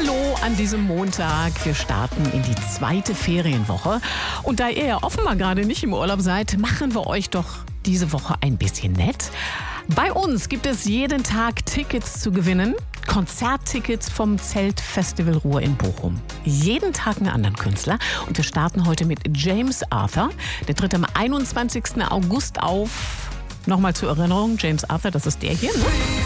Hallo an diesem Montag. Wir starten in die zweite Ferienwoche. Und da ihr ja offenbar gerade nicht im Urlaub seid, machen wir euch doch diese Woche ein bisschen nett. Bei uns gibt es jeden Tag Tickets zu gewinnen. Konzerttickets vom Zeltfestival Ruhr in Bochum. Jeden Tag einen anderen Künstler. Und wir starten heute mit James Arthur. Der tritt am 21. August auf. Nochmal zur Erinnerung, James Arthur, das ist der hier, ne?